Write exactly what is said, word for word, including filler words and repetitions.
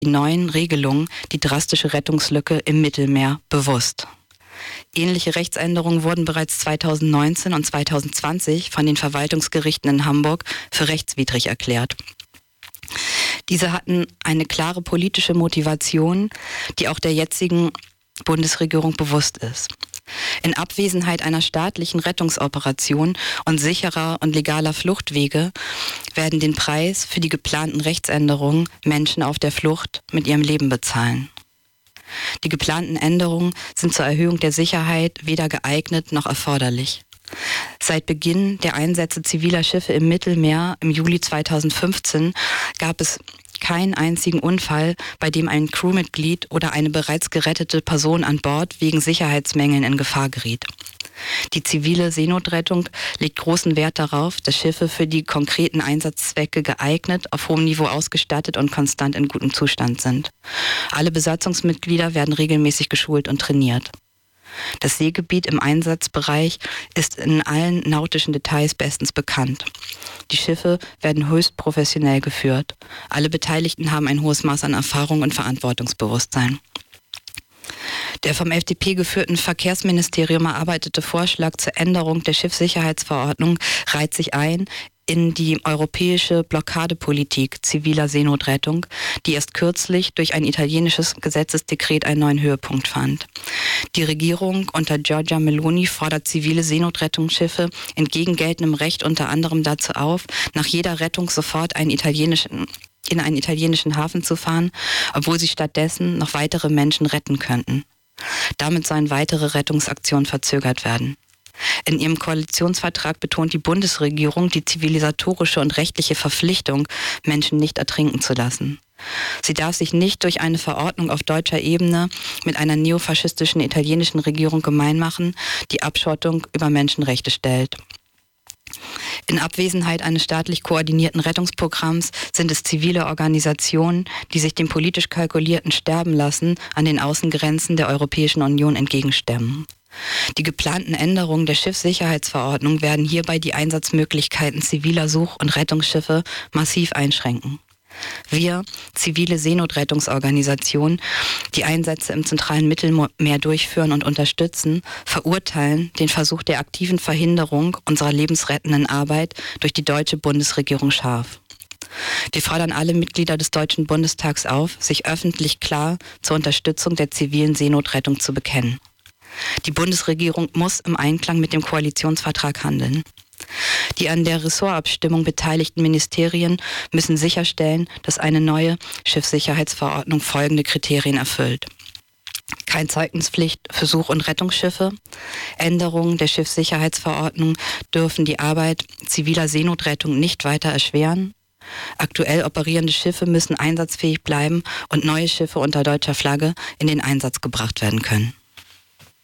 die neuen Regelungen die drastische Rettungslücke im Mittelmeer bewusst. Ähnliche Rechtsänderungen wurden bereits zweitausendneunzehn und zweitausendzwanzig von den Verwaltungsgerichten in Hamburg für rechtswidrig erklärt. Diese hatten eine klare politische Motivation, die auch der jetzigen Bundesregierung bewusst ist. In Abwesenheit einer staatlichen Rettungsoperation und sicherer und legaler Fluchtwege werden den Preis für die geplanten Rechtsänderungen Menschen auf der Flucht mit ihrem Leben bezahlen. Die geplanten Änderungen sind zur Erhöhung der Sicherheit weder geeignet noch erforderlich. Seit Beginn der Einsätze ziviler Schiffe im Mittelmeer im Juli zweitausendfünfzehn gab es keinen einzigen Unfall, bei dem ein Crewmitglied oder eine bereits gerettete Person an Bord wegen Sicherheitsmängeln in Gefahr geriet. Die zivile Seenotrettung legt großen Wert darauf, dass Schiffe für die konkreten Einsatzzwecke geeignet, auf hohem Niveau ausgestattet und konstant in gutem Zustand sind. Alle Besatzungsmitglieder werden regelmäßig geschult und trainiert. Das Seegebiet im Einsatzbereich ist in allen nautischen Details bestens bekannt. Die Schiffe werden höchst professionell geführt. Alle Beteiligten haben ein hohes Maß an Erfahrung und Verantwortungsbewusstsein. Der vom F D P geführten Verkehrsministerium erarbeitete Vorschlag zur Änderung der Schiffssicherheitsverordnung reiht sich ein in die europäische Blockadepolitik ziviler Seenotrettung, die erst kürzlich durch ein italienisches Gesetzesdekret einen neuen Höhepunkt fand. Die Regierung unter Giorgia Meloni fordert zivile Seenotrettungsschiffe entgegen geltendem Recht unter anderem dazu auf, nach jeder Rettung sofort einen italienischen in einen italienischen Hafen zu fahren, obwohl sie stattdessen noch weitere Menschen retten könnten. Damit sollen weitere Rettungsaktionen verzögert werden. In ihrem Koalitionsvertrag betont die Bundesregierung die zivilisatorische und rechtliche Verpflichtung, Menschen nicht ertrinken zu lassen. Sie darf sich nicht durch eine Verordnung auf deutscher Ebene mit einer neofaschistischen italienischen Regierung gemein machen, die Abschottung über Menschenrechte stellt. In Abwesenheit eines staatlich koordinierten Rettungsprogramms sind es zivile Organisationen, die sich dem politisch kalkulierten Sterben lassen an den Außengrenzen der Europäischen Union entgegenstemmen. Die geplanten Änderungen der Schiffssicherheitsverordnung werden hierbei die Einsatzmöglichkeiten ziviler Such- und Rettungsschiffe massiv einschränken. Wir, zivile Seenotrettungsorganisationen, die Einsätze im zentralen Mittelmeer durchführen und unterstützen, verurteilen den Versuch der aktiven Verhinderung unserer lebensrettenden Arbeit durch die deutsche Bundesregierung scharf. Wir fordern alle Mitglieder des Deutschen Bundestags auf, sich öffentlich klar zur Unterstützung der zivilen Seenotrettung zu bekennen. Die Bundesregierung muss im Einklang mit dem Koalitionsvertrag handeln. Die an der Ressortabstimmung beteiligten Ministerien müssen sicherstellen, dass eine neue Schiffssicherheitsverordnung folgende Kriterien erfüllt. Keine Zeugnispflicht für Such- und Rettungsschiffe. Änderungen der Schiffssicherheitsverordnung dürfen die Arbeit ziviler Seenotrettung nicht weiter erschweren. Aktuell operierende Schiffe müssen einsatzfähig bleiben und neue Schiffe unter deutscher Flagge in den Einsatz gebracht werden können.